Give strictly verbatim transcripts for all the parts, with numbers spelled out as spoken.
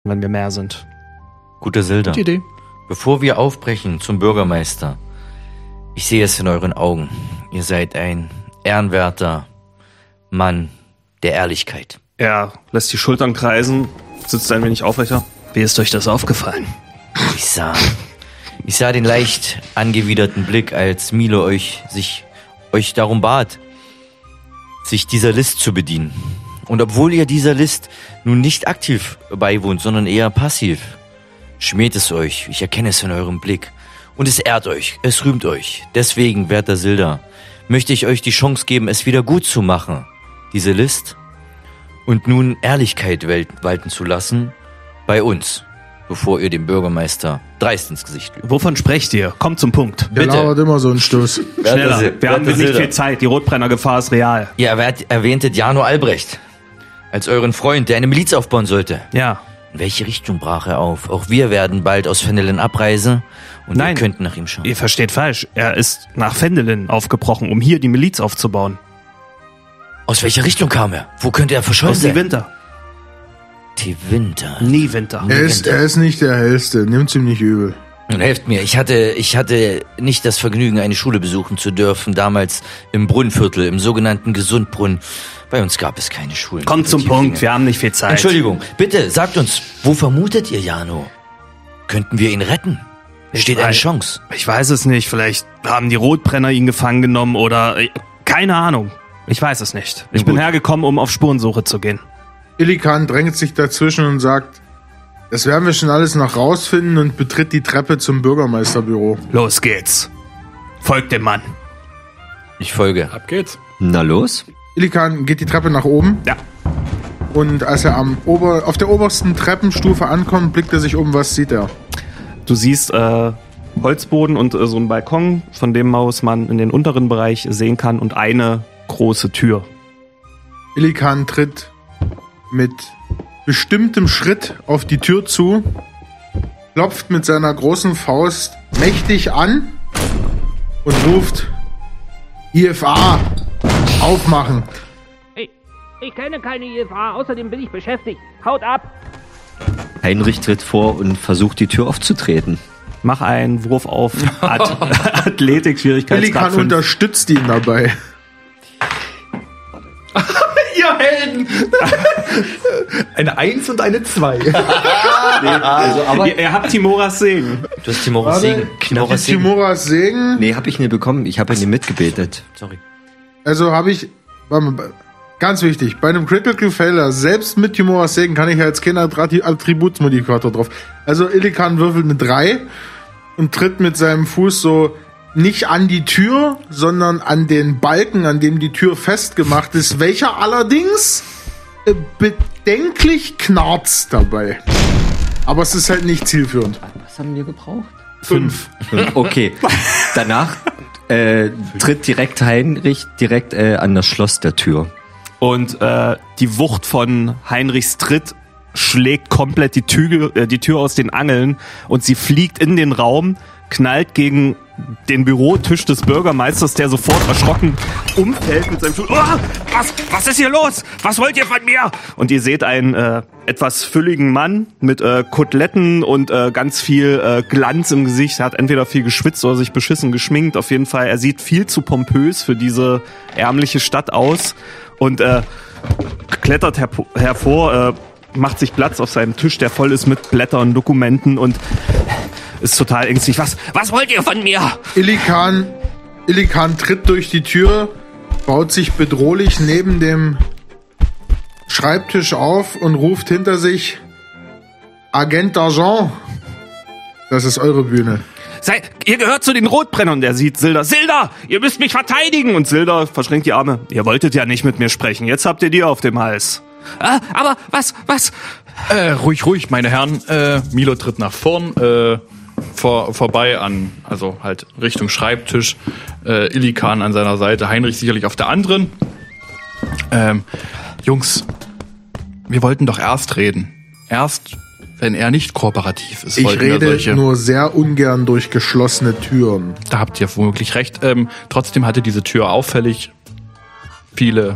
wenn wir mehr sind. Guter Silder. Gute Idee. Bevor wir aufbrechen zum Bürgermeister, ich sehe es in euren Augen. Ihr seid ein ehrenwerter Mann der Ehrlichkeit. Er lässt die Schultern kreisen, sitzt ein wenig aufrechter. Wie ist euch das aufgefallen? Ich sah, ich sah den leicht angewiderten Blick, als Milo euch, sich, euch darum bat, sich dieser List zu bedienen. Und obwohl ihr dieser List nun nicht aktiv beiwohnt, sondern eher passiv, schmäht es euch. Ich erkenne es in eurem Blick. Und es ehrt euch, es rühmt euch. Deswegen, werter Silder, möchte ich euch die Chance geben, es wieder gut zu machen, diese List, und nun Ehrlichkeit walten zu lassen bei uns, bevor ihr dem Bürgermeister dreist ins Gesicht lügt. Wovon sprecht ihr? Kommt zum Punkt. Der lauert immer so einen Stoß. Schneller, wir haben nicht viel Zeit, die Rotbrennergefahr ist real. Ihr erwähntet Jano Albrecht als euren Freund, der eine Miliz aufbauen sollte. Ja. In welche Richtung brach er auf? Auch wir werden bald aus Fendelin abreisen und Nein, wir könnten nach ihm schauen. Ihr versteht falsch. Er ist nach Fendelin aufgebrochen, um hier die Miliz aufzubauen. Aus welcher Richtung kam er? Wo könnte er verschollen Aus sein? die Winter. Die Winter. Nie Winter. Er ist, er ist nicht der Hellste, nimmt's ihm nicht übel. Nun helft mir, ich hatte, ich hatte nicht das Vergnügen, eine Schule besuchen zu dürfen, damals im Brunnviertel, im sogenannten Gesundbrunnen. Bei uns gab es keine Schulen. Kommt zum Punkt, wir haben nicht viel Zeit. Entschuldigung, bitte, sagt uns, wo vermutet ihr Jano? Könnten wir ihn retten? Steht eine Chance. Ich weiß es nicht, vielleicht haben die Rotbrenner ihn gefangen genommen oder... Keine Ahnung, ich weiß es nicht. Ich bin hergekommen, um auf Spurensuche zu gehen. Illikan drängt sich dazwischen und sagt, das werden wir schon alles noch rausfinden, und betritt die Treppe zum Bürgermeisterbüro. Los geht's. Folgt dem Mann. Ich folge. Ab geht's. Na los. Illikan geht die Treppe nach oben. Ja. Und als er am Ober, auf der obersten Treppenstufe ankommt, blickt er sich um. Was sieht er? Du siehst äh, Holzboden und äh, so einen Balkon, von dem aus man in den unteren Bereich sehen kann, und eine große Tür. Illikan tritt mit bestimmtem Schritt auf die Tür zu, klopft mit seiner großen Faust mächtig an und ruft: I F A, aufmachen. Hey, ich kenne keine I F A, außerdem bin ich beschäftigt. Haut ab! Heinrich tritt vor und versucht, die Tür aufzutreten. Mach einen Wurf auf At- Athletik, Schwierigkeitsgrad Illikan fünf. unterstützt ihn dabei. Ihr Helden! Eine Eins und eine Zwei. Also, aber Ihr, ihr habt Timoras Segen. Du hast Timoras Warte, Segen. Timoras Segen. Timoras Segen. nee, habe ich nie bekommen. Ich habe ihn mitgebetet. Sorry. Also habe ich, warte mal, ganz wichtig, bei einem Critical Failure, selbst mit Timoras Segen, kann ich ja jetzt keinen Attri- Attributsmodifikator drauf. Also Illikan würfelt eine drei und tritt mit seinem Fuß so nicht an die Tür, sondern an den Balken, an dem die Tür festgemacht ist, welcher allerdings äh, bedenklich knarzt dabei. Aber es ist halt nicht zielführend. Was haben wir gebraucht? Fünf. Okay. Danach äh, tritt direkt Heinrich direkt äh, an das Schloss der Tür. Und äh, die Wucht von Heinrichs Tritt schlägt komplett die Tür, äh, die Tür aus den Angeln und sie fliegt in den Raum, knallt gegen den Bürotisch des Bürgermeisters, der sofort erschrocken umfällt mit seinem Stuhl. Oh, was, was ist hier los? Was wollt ihr von mir? Und ihr seht einen äh, etwas fülligen Mann mit äh, Koteletten und äh, ganz viel äh, Glanz im Gesicht. Er hat entweder viel geschwitzt oder sich beschissen geschminkt. Auf jeden Fall, er sieht viel zu pompös für diese ärmliche Stadt aus und äh, klettert herpo- hervor, äh, macht sich Platz auf seinem Tisch, der voll ist mit Blättern, Dokumenten und ist total ängstlich. Was, was wollt ihr von mir? Illikan, Illikan tritt durch die Tür, baut sich bedrohlich neben dem Schreibtisch auf und ruft hinter sich: Agent d'Argent, das ist eure Bühne. Sei, ihr gehört zu den Rotbrennern. Der sieht Silder. Silder, ihr müsst mich verteidigen. Und Silder verschränkt die Arme. Ihr wolltet ja nicht mit mir sprechen. Jetzt habt ihr die auf dem Hals. Ah, aber was, was? Äh, ruhig, ruhig, meine Herren. Äh, Milo tritt nach vorn, äh, vor, vorbei an, also halt Richtung Schreibtisch. Äh, Illikan an seiner Seite, Heinrich sicherlich auf der anderen. Ähm, Jungs, wir wollten doch erst reden. Erst, wenn er nicht kooperativ ist. Ich wollten wir rede solche, nur sehr ungern durch geschlossene Türen. Da habt ihr womöglich recht. Ähm, trotzdem hatte diese Tür auffällig viele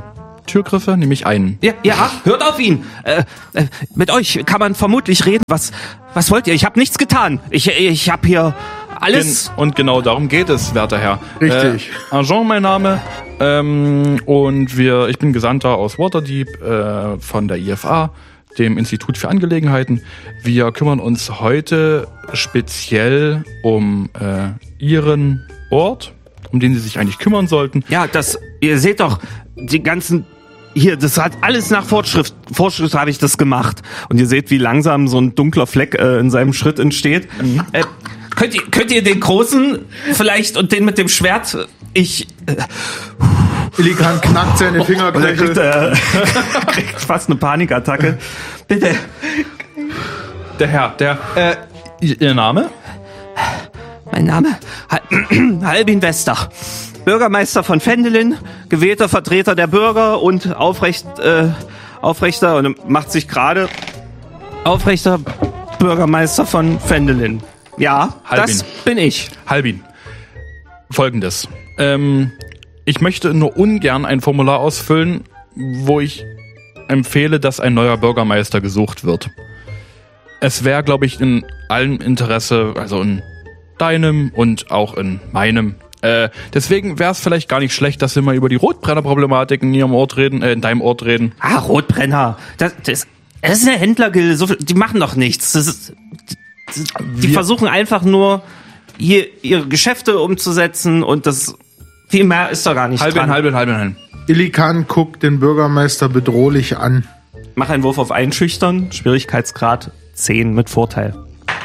Türgriffe, nämlich einen. Ja, ja, hört auf ihn. Äh, äh, mit euch kann man vermutlich reden. Was, was wollt ihr? Ich habe nichts getan. Ich, ich habe hier alles. Gen- und genau darum geht es, werter Herr. Richtig. Äh, Agent mein Name. Ähm, und wir, ich bin Gesandter aus Waterdeep äh, von der I F A, dem Institut für Angelegenheiten. Wir kümmern uns heute speziell um äh, Ihren Ort, um den Sie sich eigentlich kümmern sollten. Ja, das. Ihr seht doch die ganzen. Hier, das hat alles nach Vorschrift. Vorschrift habe ich das gemacht. Und ihr seht, wie langsam so ein dunkler Fleck äh, in seinem Schritt entsteht. Mhm. Äh, könnt ihr, könnt ihr den großen vielleicht und den mit dem Schwert? Ich. Äh, Illikan knackt seine Fingerknöchel. Und er kriegt, äh, kriegt fast eine Panikattacke. Bitte. Der Herr, der, äh, Ihr Name? Mein Name? Halbin Wester. Bürgermeister von Fendelin, gewählter Vertreter der Bürger und aufrecht, äh, aufrechter, und macht sich gerade aufrechter Bürgermeister von Fendelin. Ja, Halbin. Das bin ich. Halbin. Folgendes. Ähm, ich möchte nur ungern ein Formular ausfüllen, wo ich empfehle, dass ein neuer Bürgermeister gesucht wird. Es wäre, glaube ich, in allem Interesse, also in deinem und auch in meinem. Äh, deswegen wäre es vielleicht gar nicht schlecht, dass wir mal über die Rotbrenner-Problematik in ihrem Ort reden, äh, in deinem Ort reden. Ah, Rotbrenner. Das, das, das ist eine Händlergilde. So viel, die machen doch nichts. Das ist, das, die Wir- versuchen einfach nur, hier ihre Geschäfte umzusetzen, und das viel mehr ist da gar nicht Halbin, dran. halbin, halbin, halbin. Illikan guckt den Bürgermeister bedrohlich an. Mach einen Wurf auf Einschüchtern. Schwierigkeitsgrad zehn mit Vorteil.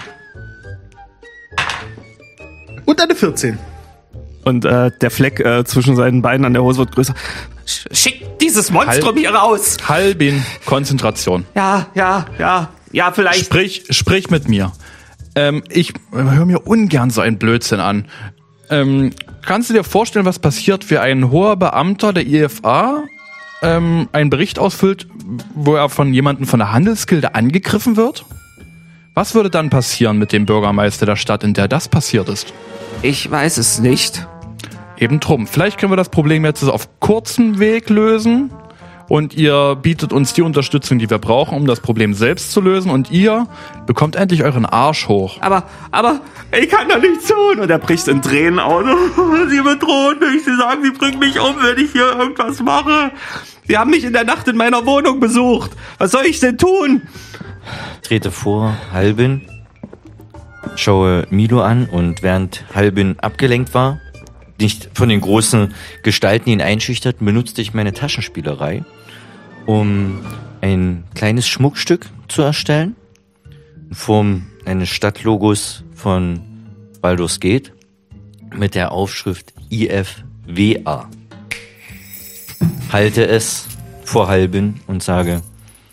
Und eine vierzehn. Und äh, der Fleck äh, zwischen seinen Beinen an der Hose wird größer. Sch- Schickt dieses Monstrum Halb- hier raus! Halbin, Konzentration. Ja, ja, ja. Ja, vielleicht. Sprich, sprich mit mir. Ähm, ich höre mir ungern so einen Blödsinn an. Ähm, kannst du dir vorstellen, was passiert, wenn ein hoher Beamter der I F A ähm, einen Bericht ausfüllt, wo er von jemandem von der Handelsgilde angegriffen wird? Was würde dann passieren mit dem Bürgermeister der Stadt, in der das passiert ist? Ich weiß es nicht. Eben drum. Vielleicht können wir das Problem jetzt auf kurzem Weg lösen und ihr bietet uns die Unterstützung, die wir brauchen, um das Problem selbst zu lösen, und ihr bekommt endlich euren Arsch hoch. Aber, aber, ich kann da nichts tun. Und er bricht in Tränen aus. Sie bedrohen mich. Sie sagen, sie bringen mich um, wenn ich hier irgendwas mache. Sie haben mich in der Nacht in meiner Wohnung besucht. Was soll ich denn tun? Trete vor, Halbin, schaue Milo an, und während Halbin abgelenkt war, nicht von den großen Gestalten, die ihn einschüchterten, benutzte ich meine Taschenspielerei, um ein kleines Schmuckstück zu erstellen, in Form eines Stadtlogos von Baldur's Gate mit der Aufschrift I F W A. Halte es vor Halbin und sage: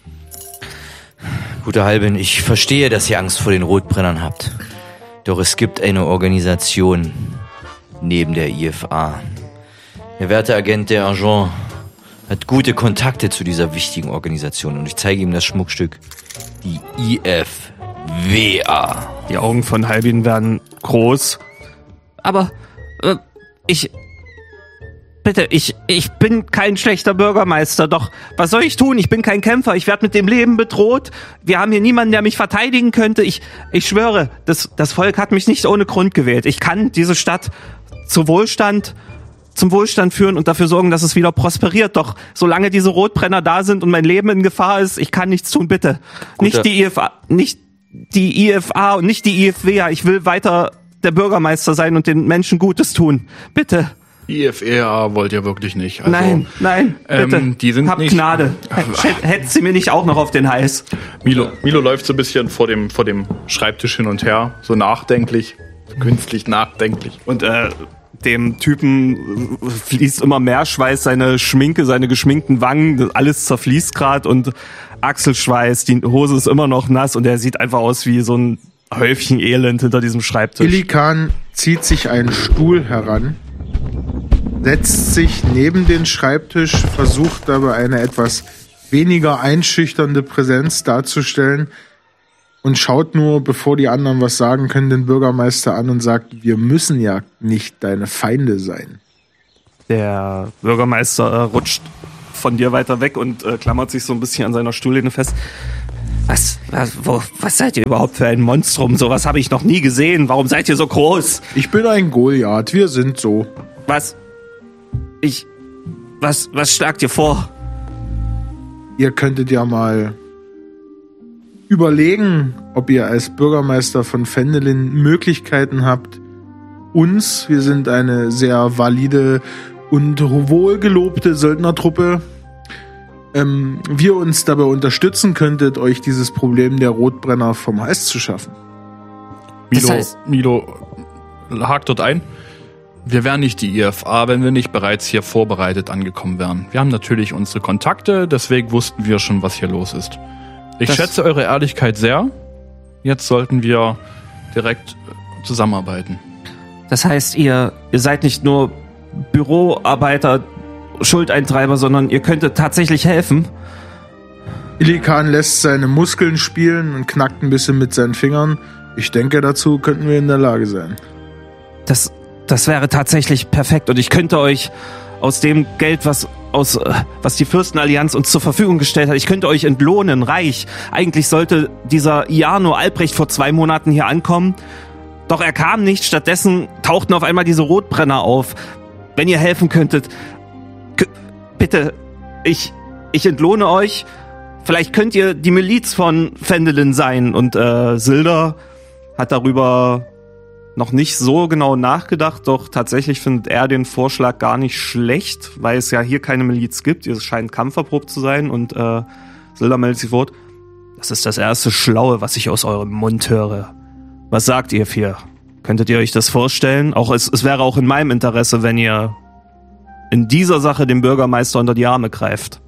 Guter Halbin, ich verstehe, dass ihr Angst vor den Rotbrennern habt. Doch es gibt eine Organisation neben der I F A. Der werte Agent der Agent hat gute Kontakte zu dieser wichtigen Organisation, und ich zeige ihm das Schmuckstück, die I F W A. Die Augen von Halbin werden groß. Aber, äh, ich... Bitte, ich, ich bin kein schlechter Bürgermeister, doch was soll ich tun? Ich bin kein Kämpfer, ich werde mit dem Leben bedroht. Wir haben hier niemanden, der mich verteidigen könnte. Ich, ich schwöre, das, das Volk hat mich nicht ohne Grund gewählt. Ich kann diese Stadt zu Wohlstand, zum Wohlstand führen und dafür sorgen, dass es wieder prosperiert. Doch solange diese Rotbrenner da sind und mein Leben in Gefahr ist, ich kann nichts tun, bitte. Nicht die I F A, nicht die I F A und nicht die I F W A. Ich will weiter der Bürgermeister sein und den Menschen Gutes tun. Bitte. I F W A wollt ihr wirklich nicht. Also, Nein, nein, bitte. Ähm, die sind Hab nicht, Gnade. Hätt- Hätt sie mir nicht auch noch auf den Hals. Milo, Milo läuft so ein bisschen vor dem, vor dem Schreibtisch hin und her, so nachdenklich, künstlich nachdenklich. Und äh, dem Typen fließt immer mehr Schweiß, seine Schminke, seine geschminkten Wangen, das alles zerfließt gerade, und Achselschweiß, die Hose ist immer noch nass, und er sieht einfach aus wie so ein Häufchen Elend hinter diesem Schreibtisch. Illikan zieht sich einen Stuhl heran, setzt sich neben den Schreibtisch, versucht dabei eine etwas weniger einschüchternde Präsenz darzustellen und schaut nur, bevor die anderen was sagen können, den Bürgermeister an und sagt: Wir müssen ja nicht deine Feinde sein. Der Bürgermeister äh, rutscht von dir weiter weg und äh, klammert sich so ein bisschen an seiner Stuhllehne fest. Was, was, wo, was seid ihr überhaupt für ein Monstrum? Sowas habe ich noch nie gesehen. Warum seid ihr so groß? Ich bin ein Goliath, wir sind so. Was? Ich... Was, was schlagt ihr vor? Ihr könntet ja mal überlegen, ob ihr als Bürgermeister von Phendelin Möglichkeiten habt, uns, wir sind eine sehr valide und wohlgelobte Söldnertruppe, ähm, wir uns dabei unterstützen könntet, euch dieses Problem der Rotbrenner vom Hals zu schaffen. Milo, Das heißt- Milo hakt dort ein. Wir wären nicht die I F A, wenn wir nicht bereits hier vorbereitet angekommen wären. Wir haben natürlich unsere Kontakte, deswegen wussten wir schon, was hier los ist. Ich Das- schätze eure Ehrlichkeit sehr. Jetzt sollten wir direkt äh, zusammenarbeiten. Das heißt, ihr, ihr seid nicht nur Büroarbeiter, Schuldeintreiber, sondern ihr könntet tatsächlich helfen. Illikan lässt seine Muskeln spielen und knackt ein bisschen mit seinen Fingern. Ich denke, dazu könnten wir in der Lage sein. Das, das wäre tatsächlich perfekt und ich könnte euch aus dem Geld, was aus äh, was die Fürstenallianz uns zur Verfügung gestellt hat, ich könnte euch entlohnen, reich. Eigentlich sollte dieser Jarno Albrecht vor zwei Monaten hier ankommen, doch er kam nicht. Stattdessen tauchten auf einmal diese Rotbrenner auf. Wenn ihr helfen könntet, k- bitte, ich ich entlohne euch. Vielleicht könnt ihr die Miliz von Phendelin sein. Und äh, Silder hat darüber noch nicht so genau nachgedacht, doch tatsächlich findet er den Vorschlag gar nicht schlecht, weil es ja hier keine Miliz gibt. Ihr scheint kampferprobt zu sein und äh, Silder meldet sich Wort. Das ist das erste Schlaue, was ich aus eurem Mund höre. Was sagt ihr vier? Könntet ihr euch das vorstellen? Auch es, es wäre auch in meinem Interesse, wenn ihr in dieser Sache dem Bürgermeister unter die Arme greift.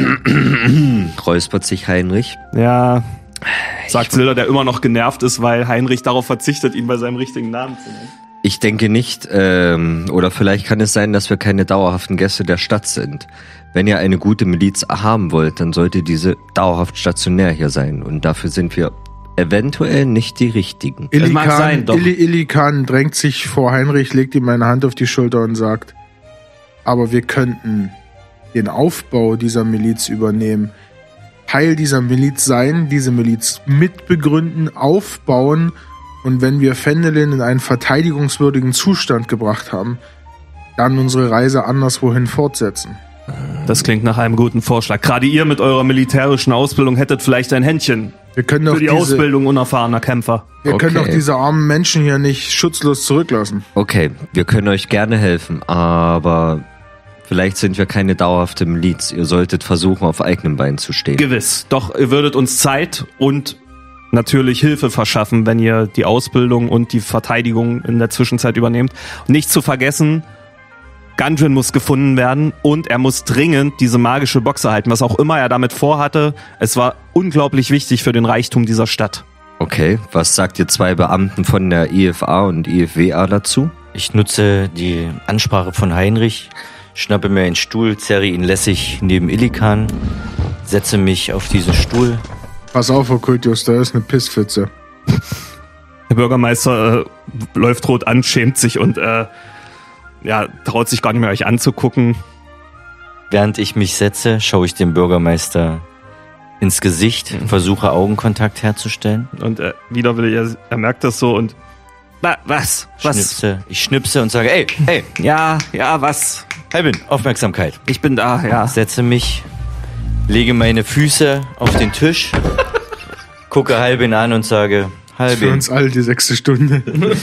Räuspert sich Heinrich. Ja, sagt Silder, der immer noch genervt ist, weil Heinrich darauf verzichtet, ihn bei seinem richtigen Namen zu nennen. Ich denke nicht, ähm, oder vielleicht kann es sein, dass wir keine dauerhaften Gäste der Stadt sind. Wenn ihr eine gute Miliz haben wollt, dann sollte diese dauerhaft stationär hier sein. Und dafür sind wir eventuell nicht die Richtigen. Das mag sein, doch. Illi, Illikan drängt sich vor Heinrich, legt ihm eine Hand auf die Schulter und sagt, aber wir könnten den Aufbau dieser Miliz übernehmen, Teil dieser Miliz sein, diese Miliz mitbegründen, aufbauen und wenn wir Phendelin in einen verteidigungswürdigen Zustand gebracht haben, dann unsere Reise anderswohin fortsetzen. Das klingt nach einem guten Vorschlag. Gerade ihr mit eurer militärischen Ausbildung hättet vielleicht ein Händchen Wir können doch für die diese, Ausbildung unerfahrener Kämpfer. wir können Okay. doch diese armen Menschen hier nicht schutzlos zurücklassen. Okay, wir können euch gerne helfen, aber vielleicht sind wir keine dauerhafte Miliz. Ihr solltet versuchen, auf eigenem Bein zu stehen. Gewiss. Doch ihr würdet uns Zeit und natürlich Hilfe verschaffen, wenn ihr die Ausbildung und die Verteidigung in der Zwischenzeit übernehmt. Und nicht zu vergessen, Gundren muss gefunden werden und er muss dringend diese magische Box erhalten, was auch immer er damit vorhatte. Es war unglaublich wichtig für den Reichtum dieser Stadt. Okay, was sagt ihr zwei Beamten von der I F A und I F W A dazu? Ich nutze die Ansprache von Heinrich, schnappe mir einen Stuhl, zerre ihn lässig neben Illikan, setze mich auf diesen Stuhl. Pass auf, Okkultius, da ist eine Pisspfütze. Der Bürgermeister äh, läuft rot an, schämt sich und äh, ja, traut sich gar nicht mehr, euch anzugucken. Während ich mich setze, schaue ich dem Bürgermeister ins Gesicht, versuche Augenkontakt herzustellen. Und äh, wieder will er, er merkt das so und wa, was? Was? Schnipse, ich schnipse und sage, ey, hey, Ja, ja, was? Halbin, Aufmerksamkeit. Ich bin da, ja. Setze mich, lege meine Füße auf den Tisch, gucke Halbin an und sage, Für Halbin. uns alle die sechste Stunde.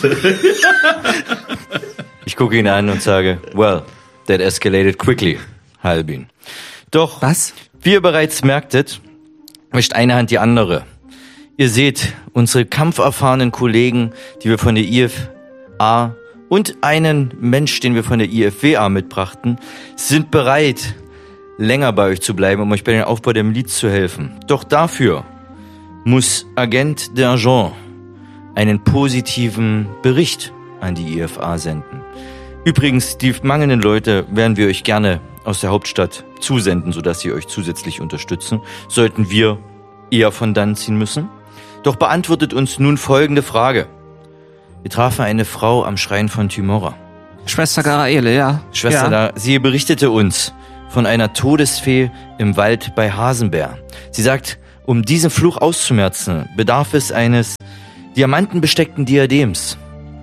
Ich gucke ihn an und sage, well, that escalated quickly, Halbin. Doch, Was? wie ihr bereits merktet, mischt eine Hand die andere. Ihr seht, unsere kampferfahrenen Kollegen, die wir von der I F A und einen Mensch, den wir von der I F W A mitbrachten, sind bereit, länger bei euch zu bleiben, um euch bei dem Aufbau der Miliz zu helfen. Doch dafür muss Agent D'Argent einen positiven Bericht an die I F A senden. Übrigens, die mangelnden Leute werden wir euch gerne aus der Hauptstadt zusenden, sodass sie euch zusätzlich unterstützen. Sollten wir eher von dann ziehen müssen. Doch beantwortet uns nun folgende Frage. Wir trafen eine Frau am Schrein von Tymora. Schwester Garaele, ja. Schwester, ja. da, sie berichtete uns von einer Todesfee im Wald bei Hasenbär. Sie sagt, um diesen Fluch auszumerzen, bedarf es eines diamantenbesteckten Diadems.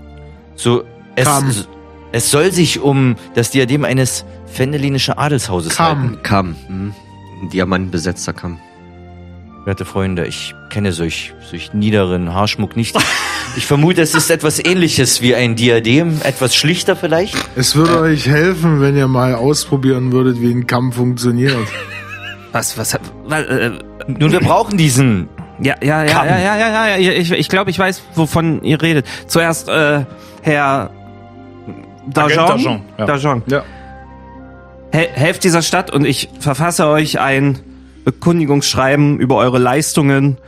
So, es, Kam. es soll sich um das Diadem eines fendelinischen Adelshauses halten. Kam. Kamm. Hm. Ein diamantbesetzter Kamm. Werte Freunde, ich kenne solch, solch niederen Haarschmuck nicht. Ich vermute, es ist etwas Ähnliches wie ein Diadem, etwas schlichter vielleicht. Es würde euch helfen, wenn ihr mal ausprobieren würdet, wie ein Kamm funktioniert. Was, was, was äh, Nun, wir brauchen diesen. ja, ja, ja, Kamm. ja, ja, ja, ja, ich, ich glaube, ich weiß, wovon ihr redet. Zuerst, äh, Herr D'Argent. D'Argent, ja. D'Argent. Ja. Hel- helft dieser Stadt und ich verfasse euch ein Bekundigungsschreiben über eure Leistungen,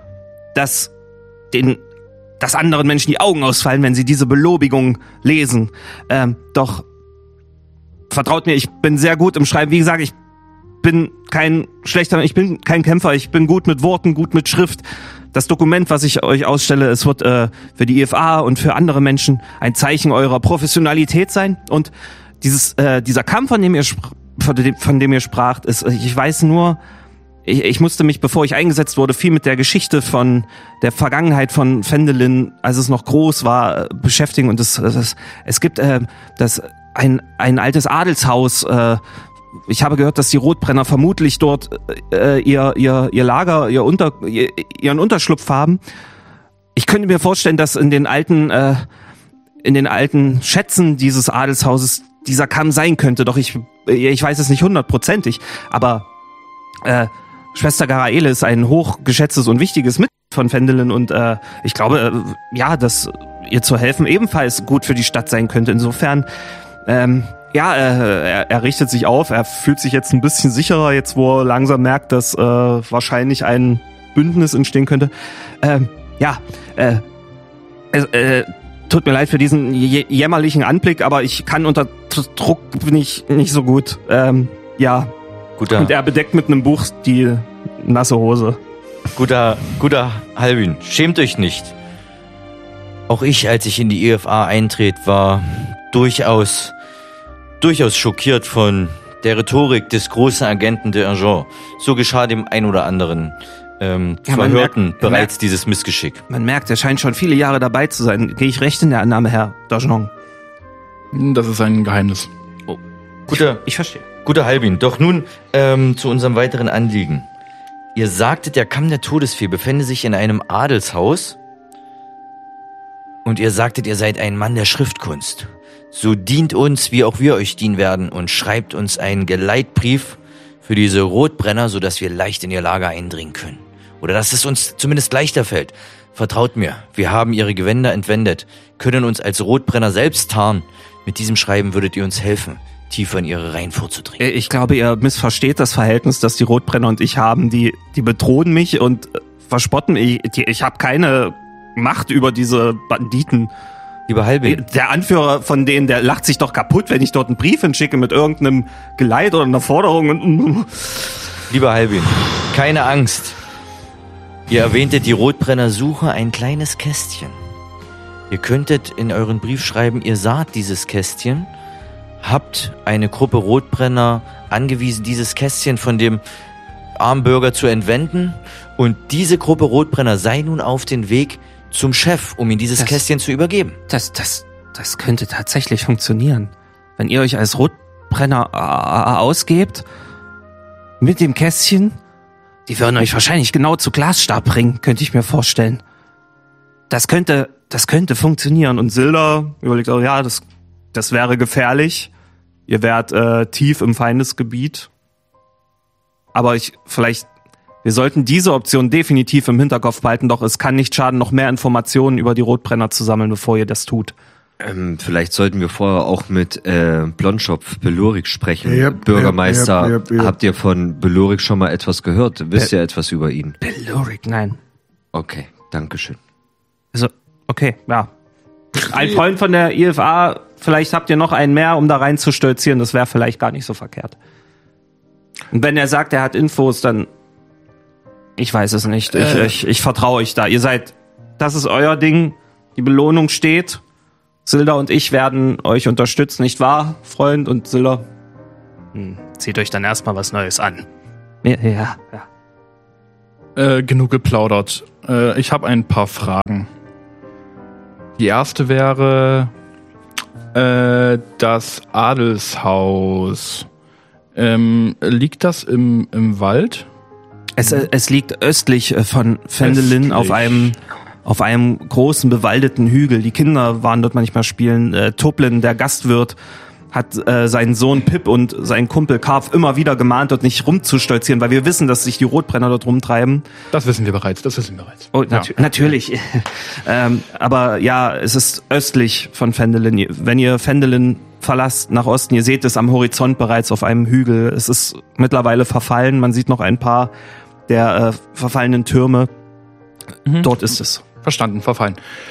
dass den, dass anderen Menschen die Augen ausfallen, wenn sie diese Belobigung lesen. Ähm, doch vertraut mir, ich bin sehr gut im Schreiben. Wie gesagt, ich bin kein schlechter, ich bin kein Kämpfer, ich bin gut mit Worten, gut mit Schrift. Das Dokument, was ich euch ausstelle, es wird äh, für die I F A und für andere Menschen ein Zeichen eurer Professionalität sein. Und dieses, äh, dieser Kampf, von dem ihr spr- von dem, von dem ihr spracht, ist, ich weiß nur, ich, ich musste mich, bevor ich eingesetzt wurde, viel mit der Geschichte von der Vergangenheit von Fendelin, als es noch groß war, äh, beschäftigen. Und es, es, es gibt äh, das ein ein altes Adelshaus. Äh, ich habe gehört, dass die Rotbrenner vermutlich dort äh, ihr ihr ihr Lager, ihr Unter ihr, ihren Unterschlupf haben. Ich könnte mir vorstellen, dass in den alten äh, in den alten Schätzen dieses Adelshauses dieser Kamm sein könnte. Doch ich ich weiß es nicht hundertprozentig. Aber äh, Schwester Garaele ist ein hochgeschätztes und wichtiges Mitglied von Fendelin und äh, ich glaube, äh, ja, dass ihr zu helfen ebenfalls gut für die Stadt sein könnte. Insofern, ähm, ja, äh, er, er richtet sich auf, er fühlt sich jetzt ein bisschen sicherer, jetzt wo er langsam merkt, dass äh, wahrscheinlich ein Bündnis entstehen könnte. Ähm, ja, äh, äh, tut mir leid für diesen j- jämmerlichen Anblick, aber ich kann unter T- Druck bin ich nicht so gut. Ähm, ja, Guter, und er bedeckt mit einem Buch die nasse Hose. guter, guter Halbin, schämt euch nicht. Auch ich, als ich in die I F A eintritt, war durchaus, durchaus schockiert von der Rhetorik des großen Agenten D'Argent. So geschah dem ein oder anderen ähm, Ja, man Verhörten merkt- bereits merkt- dieses Missgeschick. Man merkt, er scheint schon viele Jahre dabei zu sein. Gehe ich recht in der Annahme, Herr D'Argent? Das ist ein Geheimnis. Guter, Ich verstehe. guter Halbin, doch nun ähm, zu unserem weiteren Anliegen. Ihr sagtet, der Kamm der Todesfee befände sich in einem Adelshaus und ihr sagtet, ihr seid ein Mann der Schriftkunst. So dient uns, wie auch wir euch dienen werden und schreibt uns einen Geleitbrief für diese Rotbrenner, sodass wir leicht in ihr Lager eindringen können. Oder dass es uns zumindest leichter fällt. Vertraut mir, wir haben ihre Gewänder entwendet, können uns als Rotbrenner selbst tarnen. Mit diesem Schreiben würdet ihr uns helfen, tiefer in ihre Reihen vorzudringen. Ich glaube, ihr missversteht das Verhältnis, das die Rotbrenner und ich haben. Die, die bedrohen mich und äh, versporten mich. Ich, ich habe keine Macht über diese Banditen. Lieber Halbin, Der Anführer von denen, der lacht sich doch kaputt, wenn ich dort einen Brief hinschicke mit irgendeinem Geleit oder einer Forderung. Und, lieber Halbin, keine Angst. Ihr erwähntet, die Rotbrenner suchen ein kleines Kästchen. Ihr könntet in euren Brief schreiben, ihr saht dieses Kästchen, habt eine Gruppe Rotbrenner angewiesen, dieses Kästchen von dem armen Bürger zu entwenden und diese Gruppe Rotbrenner sei nun auf den Weg zum Chef, um ihm dieses Das- Kästchen zu übergeben. das, das, das könnte tatsächlich funktionieren. Wenn ihr euch als Rotbrenner äh, ausgebt, mit dem Kästchen, die würden euch wahrscheinlich genau zu Glasstab bringen, könnte ich mir vorstellen. Das könnte, das könnte funktionieren. Und Silda überlegt auch, ja, das, das wäre gefährlich. Ihr wärt äh, tief im Feindesgebiet. Aber ich, vielleicht, wir sollten diese Option definitiv im Hinterkopf behalten, doch es kann nicht schaden, noch mehr Informationen über die Rotbrenner zu sammeln, bevor ihr das tut. Ähm, vielleicht sollten wir vorher auch mit äh, Blondschopf Belorik sprechen. Yep, Bürgermeister, yep, yep, yep. habt ihr von Belorik schon mal etwas gehört? Wisst ihr etwas über ihn? Belorik, nein. Okay, dankeschön. Also, okay, ja. Ein Freund von der I F A, vielleicht habt ihr noch einen mehr, um da rein zu stolzieren, das wäre vielleicht gar nicht so verkehrt. Und wenn er sagt, er hat Infos, dann, ich weiß es nicht, ich, Äh. ich, ich vertraue euch da. Ihr seid, das ist euer Ding, die Belohnung steht. Silda und ich werden euch unterstützen, nicht wahr, Freund und Silda? Hm, zieht euch dann erstmal was Neues an. Ja, ja. ja. Äh, genug geplaudert. Äh, ich habe ein paar Fragen. Die erste wäre äh, das Adelshaus. Ähm, liegt das im, im Wald? Es, es liegt östlich von Phendelin Östlich. auf einem auf einem großen bewaldeten Hügel. Die Kinder waren dort manchmal spielen. Äh, Toplin, der Gastwirt, hat äh, seinen Sohn Pip und seinen Kumpel Karf immer wieder gemahnt, dort nicht rumzustolzieren, weil wir wissen, dass sich die Rotbrenner dort rumtreiben. Das wissen wir bereits, das wissen wir bereits. Oh, natu- Ja. natürlich. ähm, aber ja, es ist östlich von Phendelin. Wenn ihr Phendelin verlasst nach Osten, ihr seht es am Horizont bereits auf einem Hügel. Es ist mittlerweile verfallen. Man sieht noch ein paar der äh, verfallenen Türme. Mhm. Dort ist es. Verstanden, verfallen.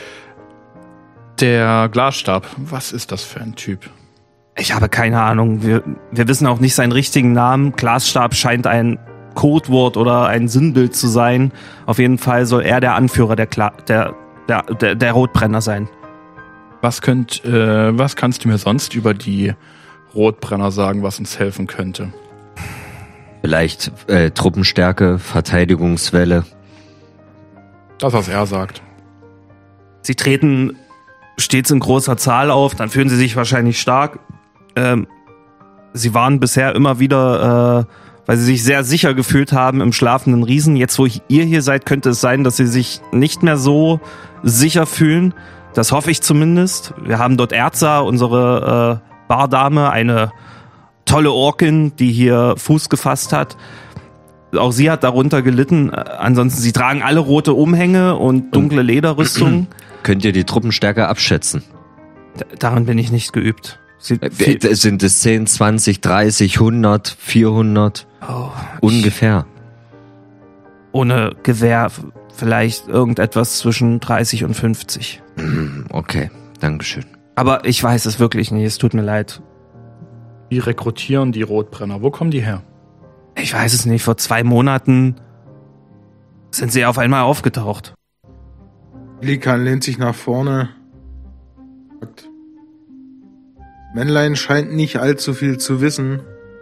Der Glasstab, was ist das für ein Typ? Ich habe keine Ahnung. Wir, wir wissen auch nicht seinen richtigen Namen. Glasstab scheint ein Codewort oder ein Sinnbild zu sein. Auf jeden Fall soll er der Anführer der Kla- der, der, der, der Rotbrenner sein. Was könnt, äh, was kannst du mir sonst über die Rotbrenner sagen, was uns helfen könnte? Vielleicht äh, Truppenstärke, Verteidigungswelle. Das, was er sagt. Sie treten stets in großer Zahl auf, dann fühlen sie sich wahrscheinlich stark. Ähm, sie waren bisher immer wieder, äh, weil sie sich sehr sicher gefühlt haben im schlafenden Riesen. Jetzt, wo ich, ihr hier seid, könnte es sein, dass sie sich nicht mehr so sicher fühlen. Das hoffe ich zumindest. Wir haben dort Erza, unsere äh, Bardame, eine tolle Orkin, die hier Fuß gefasst hat. Auch sie hat darunter gelitten. Ansonsten, sie tragen alle rote Umhänge und dunkle Lederrüstung. Könnt ihr die Truppenstärke abschätzen? D- Daran bin ich nicht geübt. Sie, Äh, Sind es zehn, zwanzig, dreißig, hundert, vierhundert? oh, Ungefähr. ohne Gewehr vielleicht irgendetwas zwischen dreißig und fünfzig. Mhm, Okay, Dankeschön. Aber ich weiß es wirklich nicht, es tut mir leid. Die rekrutieren die Rotbrenner. Wo kommen die her? Ich weiß es nicht, vor zwei Monaten sind sie auf einmal aufgetaucht. Likan lehnt sich nach vorne. Sagt, Männlein scheint nicht allzu viel zu wissen.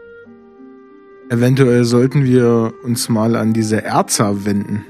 Eventuell sollten wir uns mal an diese Erza wenden.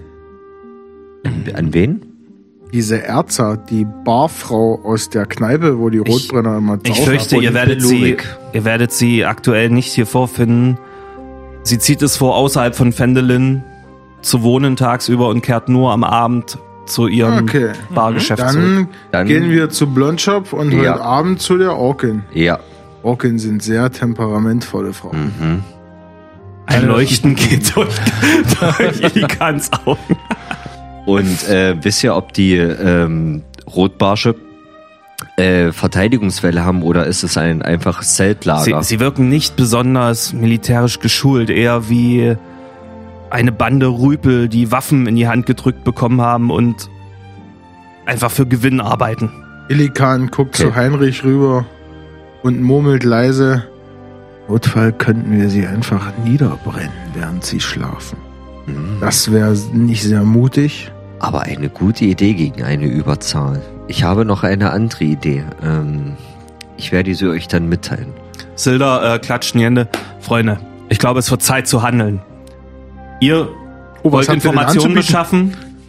An wen? Diese Erza, die Barfrau aus der Kneipe, wo die Rotbrenner immer Ich saufen. fürchte, ihr werdet sie, ihr werdet sie aktuell nicht hier vorfinden. Sie zieht es vor, außerhalb von Phendelin zu wohnen tagsüber und kehrt nur am Abend zu ihrem Okay. Bargeschäft zurück. Dann, Dann- gehen wir zu Blondshop und Ja. heute Abend zu der Orkin. Ja. Orkin sind sehr temperamentvolle Frauen. Mhm. Ein Leuchten geht durch, durch Ilikans Augen. Und äh, wisst ihr, ob die ähm, Rotbarsche äh, Verteidigungswelle haben oder ist es ein einfaches Sie, Zeltlager? sie wirken nicht besonders militärisch geschult, eher wie eine Bande Rüpel, die Waffen in die Hand gedrückt bekommen haben und einfach für Gewinn arbeiten. Ilikan guckt Okay. zu Heinrich rüber und murmelt leise: Notfall könnten wir sie einfach niederbrennen, während sie schlafen. Mhm. Das wäre nicht sehr mutig. Aber eine gute Idee gegen eine Überzahl. Ich habe noch eine andere Idee. Ähm, ich werde sie euch dann mitteilen. Silda äh, klatscht in die Hände. Freunde, ich glaube, es wird Zeit zu handeln. Ihr Oh, was wollt habt ihr denn Informationen anzubieten? beschaffen.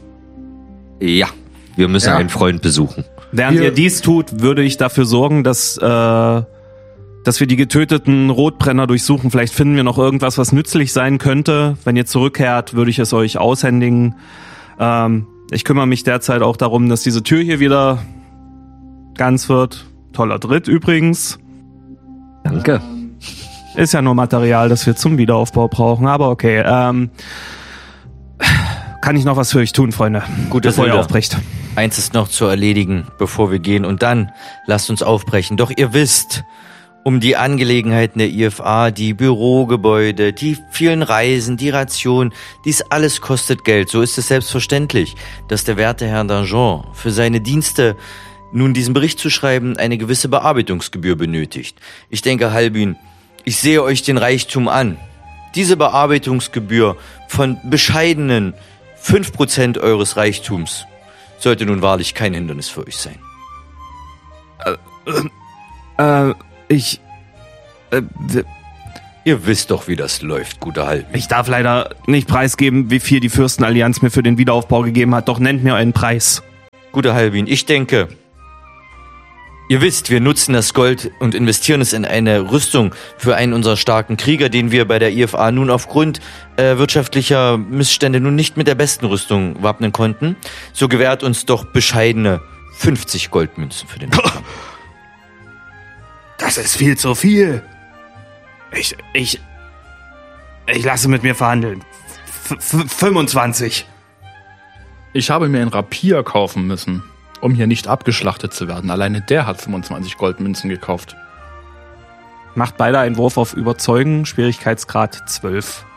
Ja, wir müssen Ja. einen Freund besuchen. Während Wir- ihr dies tut, würde ich dafür sorgen, dass, äh, dass wir die getöteten Rotbrenner durchsuchen. Vielleicht finden wir noch irgendwas, was nützlich sein könnte. Wenn ihr zurückkehrt, würde ich es euch aushändigen. Ähm, ich kümmere mich derzeit auch darum, dass diese Tür hier wieder ganz wird. Toller Dritt übrigens. Danke. Ist ja nur Material, das wir zum Wiederaufbau brauchen, aber okay. Ähm, kann ich noch was für euch tun, Freunde? Guter bevor ihr Silda. aufbrecht. Eins ist noch zu erledigen, bevor wir gehen, und dann lasst uns aufbrechen. Doch ihr wisst um die Angelegenheiten der I F A, die Bürogebäude, die vielen Reisen, die Ration, dies alles kostet Geld. So ist es selbstverständlich, dass der werte Herr Dangean für seine Dienste, nun diesen Bericht zu schreiben, eine gewisse Bearbeitungsgebühr benötigt. Ich denke, Halbin, ich sehe euch den Reichtum an. Diese Bearbeitungsgebühr von bescheidenen fünf Prozent eures Reichtums sollte nun wahrlich kein Hindernis für euch sein. Äh, ich, äh, wir, Ihr wisst doch, wie das läuft, guter Halbin. Ich darf leider nicht preisgeben, wie viel die Fürstenallianz mir für den Wiederaufbau gegeben hat, doch nennt mir einen Preis. Guter Halbin, ich denke, ihr wisst, wir nutzen das Gold und investieren es in eine Rüstung für einen unserer starken Krieger, den wir bei der I F A nun aufgrund äh, wirtschaftlicher Missstände nun nicht mit der besten Rüstung wappnen konnten. So gewährt uns doch bescheidene fünfzig Goldmünzen für den Aufbau. Das ist viel zu viel. Ich, ich, ich lasse mit mir verhandeln. F- f- fünfundzwanzig. Ich habe mir ein Rapier kaufen müssen, um hier nicht abgeschlachtet zu werden. Alleine der hat fünfundzwanzig Goldmünzen gekauft. Macht beide einen Wurf auf Überzeugen, Schwierigkeitsgrad zwölf.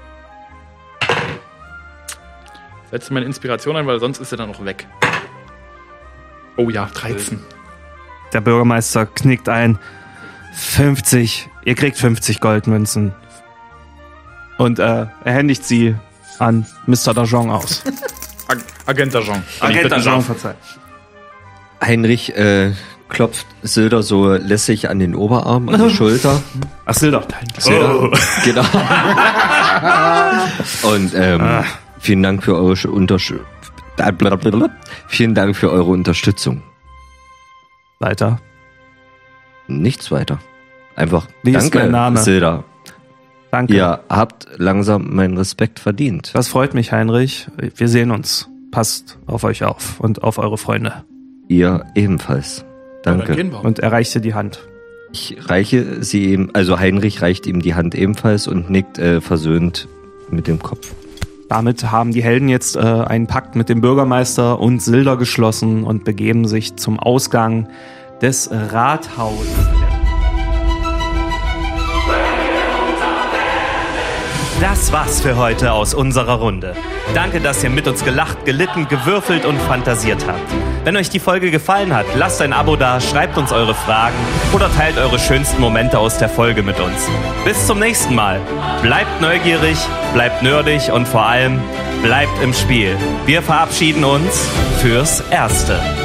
Setze meine Inspiration ein, weil sonst ist er dann noch weg. Oh ja, dreizehn. Der Bürgermeister knickt ein. fünfzig. Ihr kriegt fünfzig Goldmünzen. Und äh, er händigt sie an Mister Dajon aus. Ag- Agent Dajon. Agent Dajon, verzeiht. Heinrich äh, klopft Silder so lässig an den Oberarm, an die Schulter. Ach, Silder. Silder. Genau. Und ähm, Ah. vielen Dank für eure Unterstützung. Vielen Dank für eure Unterstützung. Weiter. Nichts weiter. Einfach Wie ist danke, mein Name? Silder. Danke. Ihr habt langsam meinen Respekt verdient. Das freut mich, Heinrich. Wir sehen uns. Passt auf euch auf und auf eure Freunde. Ihr ebenfalls. Dann Danke. gehen wir. Und er reicht dir die Hand. Ich reiche sie ihm, also Heinrich reicht ihm die Hand ebenfalls und nickt äh, versöhnt mit dem Kopf. Damit haben die Helden jetzt äh, einen Pakt mit dem Bürgermeister und Silder geschlossen und begeben sich zum Ausgang des Rathauses. Das war's für heute aus unserer Runde. Danke, dass ihr mit uns gelacht, gelitten, gewürfelt und fantasiert habt. Wenn euch die Folge gefallen hat, lasst ein Abo da, schreibt uns eure Fragen oder teilt eure schönsten Momente aus der Folge mit uns. Bis zum nächsten Mal. Bleibt neugierig, bleibt nerdig und vor allem bleibt im Spiel. Wir verabschieden uns fürs Erste.